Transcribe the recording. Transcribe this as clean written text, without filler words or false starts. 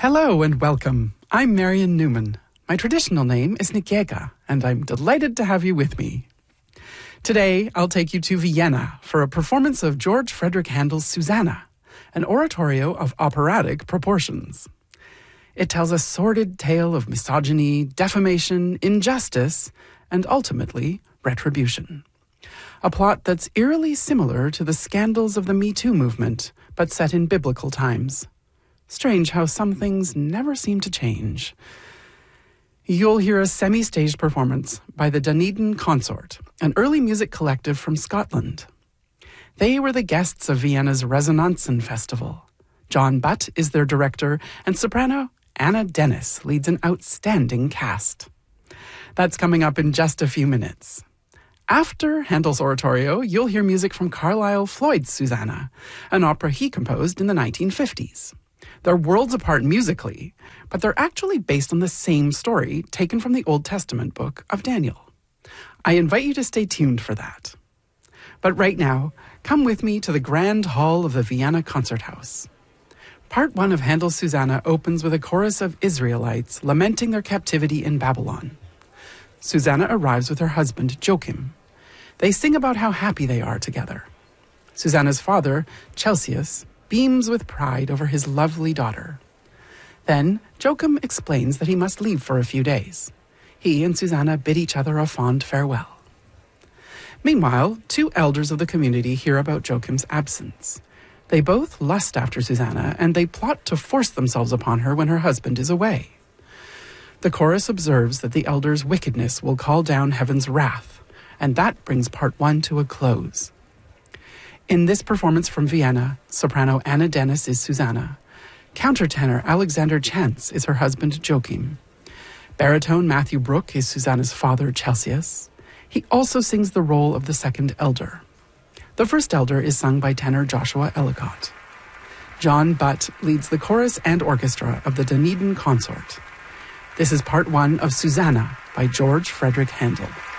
Hello and welcome. I'm Marion Newman. My traditional name is Nikiega, and I'm delighted to have you with me. Today, I'll take you to Vienna for a performance of George Frederick Handel's Susanna, an oratorio of operatic proportions. It tells a sordid tale of misogyny, defamation, injustice, and ultimately, retribution. A plot that's eerily similar to the scandals of the Me Too movement, but set in biblical times. Strange how some things never seem to change. You'll hear a semi-staged performance by the Dunedin Consort, an early music collective from Scotland. They were the guests of Vienna's Resonanzen Festival. John Butt is their director, and soprano Anna Dennis leads an outstanding cast. That's coming up in just a few minutes. After Handel's oratorio, you'll hear music from Carlisle Floyd's Susanna, an opera he composed in the 1950s. They're worlds apart musically, but they're actually based on the same story taken from the Old Testament book of Daniel. I invite you to stay tuned for that. But right now, come with me to the Grand Hall of the Vienna Concerthouse. Part 1 of Handel's Susanna opens with a chorus of Israelites lamenting their captivity in Babylon. Susanna arrives with her husband, Joachim. They sing about how happy they are together. Susanna's father, Celsius, beams with pride over his lovely daughter. Then, Joachim explains that he must leave for a few days. He and Susanna bid each other a fond farewell. Meanwhile, two elders of the community hear about Joachim's absence. They both lust after Susanna, and they plot to force themselves upon her when her husband is away. The chorus observes that the elders' wickedness will call down heaven's wrath, and that brings part 1 to a close. In this performance from Vienna, soprano Anna Dennis is Susanna. Countertenor Alexander Chance is her husband Joachim. Baritone Matthew Brooke is Susanna's father Celsius. He also sings the role of the second elder. The first elder is sung by tenor Joshua Ellicott. John Butt leads the chorus and orchestra of the Dunedin Consort. This is part 1 of Susanna by George Frederick Handel.